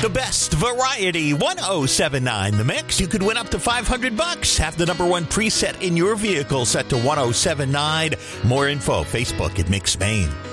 The best variety, 1079 The Mix. You could win up to $500. Have the number one preset in your vehicle set to 1079. More info, Facebook at Mix Maine.